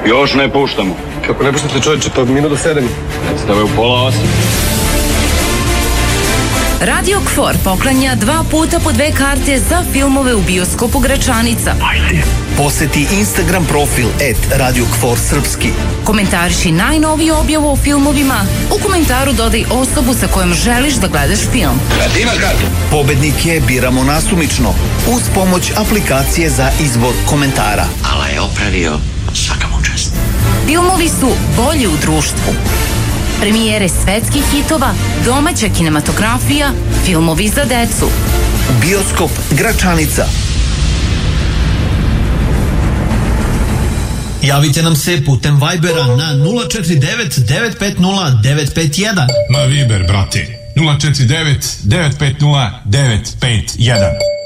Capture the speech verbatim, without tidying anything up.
Još ne puštamo. Kako ne puštate, čovječe, pa minut do sedam. Predstave u pola osam. Radio Kfor poklanja dva puta po dve karte za filmove u bioskopu Gračanica. Ajde. Poseti Instagram profil et Radio Kfor Srpski. Komentariši najnoviju objavu o filmovima. U komentaru dodaj osobu sa kojom želiš da gledaš film. Kad imaš kartu? Pobednike biramo nasumično uz pomoć aplikacije za izbor komentara. Ala je opravio, svaka mu čast. Filmovi su bolji u društvu. Premijere svetskih hitova, domaća kinematografija, filmovi za decu. Bioskop Gračanica. Javite nam se putem Vibera na nula četiri devet devet pet nula devet pet jedan. Na Viber, brate. nula četiri devet devet pet nula devet pet jedan.